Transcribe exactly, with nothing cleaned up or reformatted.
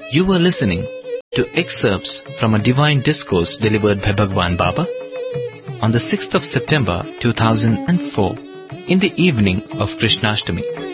You were listening to excerpts from a divine discourse delivered by Bhagwan Baba on the sixth of September two thousand four in the evening of Krishnashtami.